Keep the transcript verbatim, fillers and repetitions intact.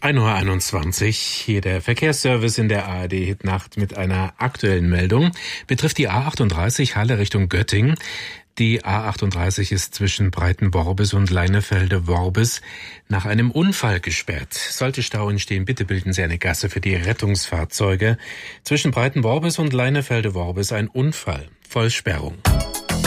ein Uhr einundzwanzig, hier der Verkehrsservice in der A R D-Hitnacht mit einer aktuellen Meldung. Betrifft die A achtunddreißig Halle Richtung Göttingen. Die A achtunddreißig ist zwischen Breitenworbis und Leinefelde-Worbis nach einem Unfall gesperrt. Sollte Stau entstehen, bitte bilden Sie eine Gasse für die Rettungsfahrzeuge. Zwischen Breitenworbis und Leinefelde-Worbis ein Unfall. Vollsperrung.